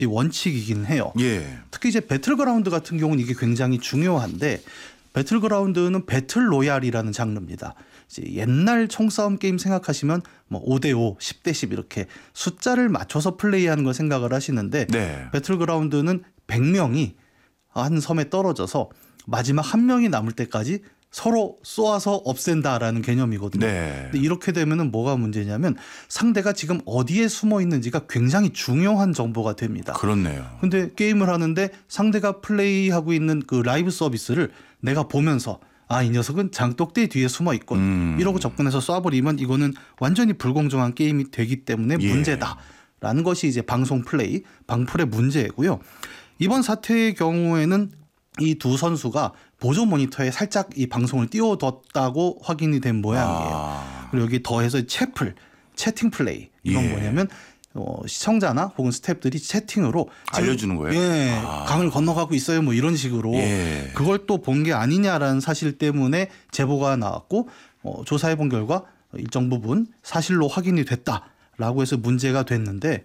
원칙이긴 해요. 예. 특히 이제 배틀그라운드 같은 경우는 이게 굉장히 중요한데 배틀그라운드는 배틀로얄이라는 장르입니다. 이제 옛날 총싸움 게임 생각하시면 뭐 5대5, 10대10 이렇게 숫자를 맞춰서 플레이하는 걸 생각을 하시는데 네. 배틀그라운드는 100명이 한 섬에 떨어져서 마지막 한 명이 남을 때까지 서로 쏘아서 없앤다라는 개념이거든요. 네. 근데 이렇게 되면은 뭐가 문제냐면 상대가 지금 어디에 숨어 있는지가 굉장히 중요한 정보가 됩니다. 그렇네요. 근데 게임을 하는데 상대가 플레이하고 있는 그 라이브 서비스를 내가 보면서 이 녀석은 장독대 뒤에 숨어 있군. 이러고 접근해서 쏴버리면 이거는 완전히 불공정한 게임이 되기 때문에 예. 문제다라는 것이 이제 방송 플레이, 방풀의 문제고요. 이번 사태의 경우에는 이 두 선수가 보조 모니터에 살짝 이 방송을 띄워뒀다고 확인이 된 모양이에요. 그리고 여기 더해서 채팅 플레이 이건 뭐냐면 시청자나 혹은 스태프들이 채팅으로 알려주는 거예요? 예, 강을 건너가고 있어요. 뭐 이런 식으로 그걸 또 본 게 아니냐라는 사실 때문에 제보가 나왔고 조사해 본 결과 일정 부분 사실로 확인이 됐다라고 해서 문제가 됐는데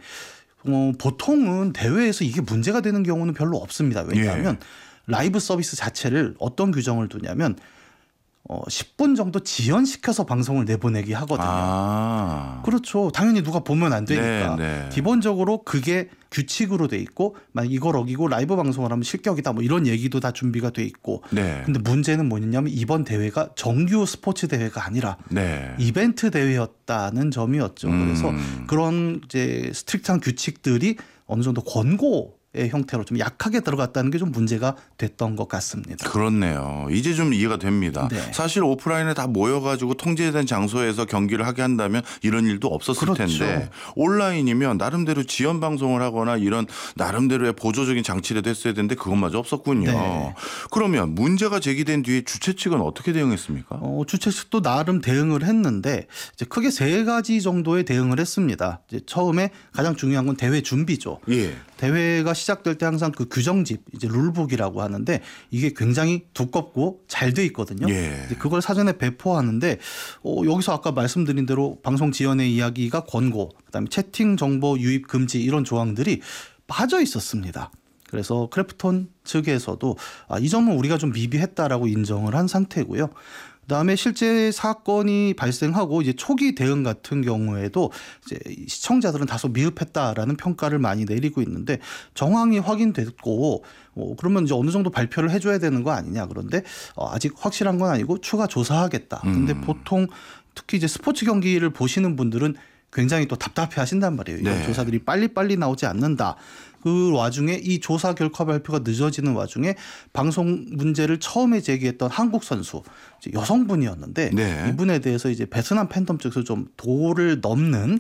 보통은 대회에서 이게 문제가 되는 경우는 별로 없습니다. 왜냐하면 라이브 서비스 자체를 어떤 규정을 두냐면 10분 정도 지연시켜서 방송을 내보내기 하거든요. 그렇죠. 당연히 누가 보면 안 되니까. 기본적으로 그게 규칙으로 돼 있고 만약 이걸 어기고 라이브 방송을 하면 실격이다 뭐 이런 얘기도 다 준비가 돼 있고. 근데 문제는 뭐냐면 이번 대회가 정규 스포츠 대회가 아니라 이벤트 대회였다는 점이었죠. 그래서 그런 이제 스트릭트한 규칙들이 어느 정도 권고 의 형태로 좀 약하게 들어갔다는 게 좀 문제가 됐던 것 같습니다. 그렇네요. 이제 좀 이해가 됩니다. 사실 오프라인에 다 모여가지고 통제된 장소에서 경기를 하게 한다면 이런 일도 없었을 텐데 온라인이면 나름대로 지연 방송을 하거나 이런 나름대로의 보조적인 장치를 했어야 되는데 그것마저 없었군요. 그러면 문제가 제기된 뒤에 주최 측은 어떻게 대응했습니까? 주최 측도 나름 대응을 했는데 이제 크게 세 가지 정도의 대응을 했습니다. 이제 처음에 가장 중요한 건 대회 준비죠. 대회가 시작될 때 항상 그 규정집 이제 룰북이라고 하는데 이게 굉장히 두껍고 잘 돼 있거든요. 그걸 사전에 배포하는데 여기서 아까 말씀드린 대로 방송 지연의 이야기가 권고, 그다음에 채팅 정보 유입 금지 이런 조항들이 빠져 있었습니다. 그래서 크래프톤 측에서도 이 점은 우리가 좀 미비했다라고 인정을 한 상태고요. 그다음에 실제 사건이 발생하고 이제 초기 대응 같은 경우에도 이제 시청자들은 다소 미흡했다라는 평가를 많이 내리고 있는데 정황이 확인됐고 그러면 이제 어느 정도 발표를 해줘야 되는 거 아니냐. 그런데 아직 확실한 건 아니고 추가 조사하겠다. 근데 보통 특히 이제 스포츠 경기를 보시는 분들은 굉장히 또 답답해 하신단 말이에요. 이런 조사들이 빨리빨리 나오지 않는다. 그 와중에 이 조사 결과 발표가 늦어지는 와중에 방송 문제를 처음에 제기했던 한국 선수 여성분이었는데 이분에 대해서 이제 베트남 팬덤 쪽에서 좀 도를 넘는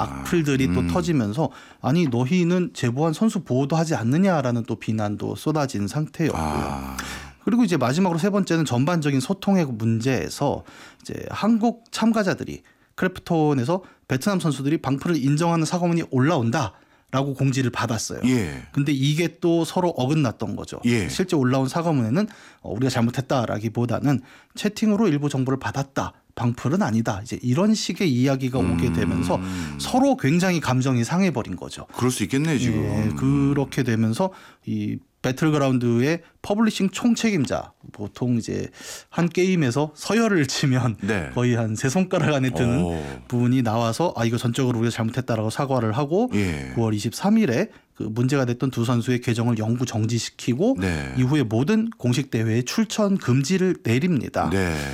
악플들이 또 터지면서 아니 너희는 제보한 선수 보호도 하지 않느냐라는 또 비난도 쏟아진 상태였고요. 그리고 이제 마지막으로 세 번째는 전반적인 소통의 문제에서 이제 한국 참가자들이 크래프톤에서 베트남 선수들이 방풀을 인정하는 사과문이 올라온다라고 공지를 받았어요. 근데 이게 또 서로 어긋났던 거죠. 실제 올라온 사과문에는 우리가 잘못했다라기보다는 채팅으로 일부 정보를 받았다. 방풀은 아니다. 이제 이런 식의 이야기가 오게 되면서 서로 굉장히 감정이 상해버린 거죠. 그럴 수 있겠네요, 지금. 그렇게 되면서 이 배틀그라운드의 퍼블리싱 총책임자 보통 이제 한 게임에서 서열을 치면 거의 한 세 손가락 안에 드는 분이 나와서 이거 전적으로 우리가 잘못했다라고 사과를 하고 9월 23일에 그 문제가 됐던 두 선수의 계정을 영구 정지시키고 이후에 모든 공식 대회에 출전 금지를 내립니다.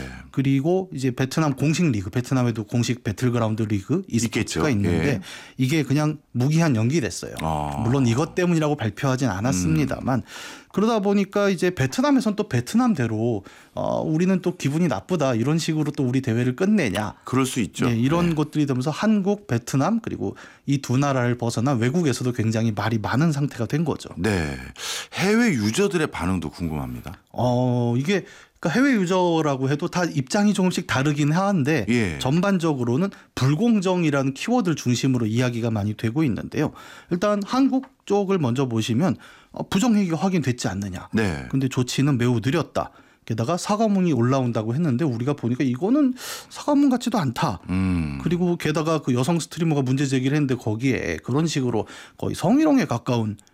그리고 이제 베트남 공식 리그, 베트남에도 공식 배틀그라운드 리그 e스포츠가 있는데 이게 그냥 무기한 연기됐어요. 물론 이것 때문이라고 발표하진 않았습니다만 그러다 보니까 이제 베트남에선 또 베트남대로 우리는 또 기분이 나쁘다 이런 식으로 또 우리 대회를 끝내냐. 그럴 수 있죠. 이런 것들이 되면서 한국, 베트남 그리고 이 두 나라를 벗어나 외국에서도 굉장히 말이 많은 상태가 된 거죠. 해외 유저들의 반응도 궁금합니다. 이게 그러니까 해외 유저라고 해도 다 입장이 조금씩 다르긴 하는데 전반적으로는 불공정이라는 키워드를 중심으로 이야기가 많이 되고 있는데요. 일단 한국 쪽을 먼저 보시면 부정행위가 확인됐지 않느냐. 근데 조치는 매우 느렸다. 게다가 사과문이 올라온다고 했는데 우리가 보니까 이거는 사과문 같지도 않다. 그리고 게다가 그 여성 스트리머가 문제 제기를 했는데 거기에 그런 식으로 거의 성희롱에 가까운